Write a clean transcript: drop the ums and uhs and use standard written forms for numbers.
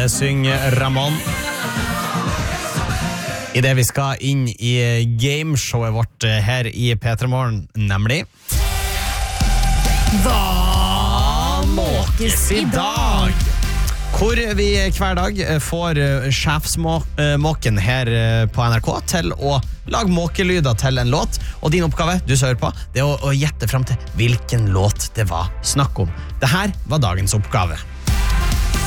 det synger Ramón. I det vi skal inn i gameshowet vårt her i P3 Morgen, nemlig Hva måkes i dag? Hvor vi hver dag får sjefsmåken her på NRK til å lage måkelyder til en låt. Og din oppgave, du som hører på, det er å gjette frem til hvilken låt det var snakk om. Dette var dagens oppgave.